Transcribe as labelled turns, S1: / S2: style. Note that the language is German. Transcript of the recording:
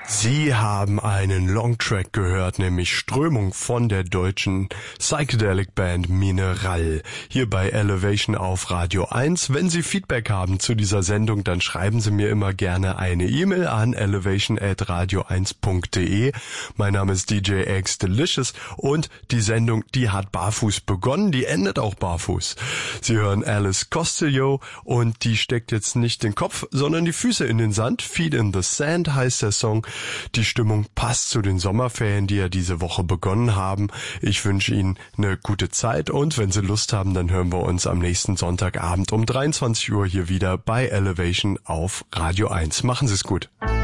S1: Sie haben einen Longtrack gehört, nämlich Strömung von der deutschen Psychedelic Band Mineral. Hier bei Elevation auf Radio 1. Wenn Sie Feedback haben zu dieser Sendung, dann schreiben Sie mir immer gerne eine E-Mail an elevation@radio1.de. Mein Name ist DJ X Delicious und die Sendung, die hat barfuß begonnen, die endet auch barfuß. Sie hören Alice Costello und die steckt jetzt nicht den Kopf, sondern die Füße in den Sand. Feet in the Sand heißt der Song. Die Stimmung passt zu den Sommerferien, die ja diese Woche begonnen haben. Ich wünsche Ihnen eine gute Zeit und wenn Sie Lust haben, dann hören wir uns am nächsten Sonntagabend um 23 Uhr hier wieder bei Elevation auf Radio 1. Machen Sie es gut.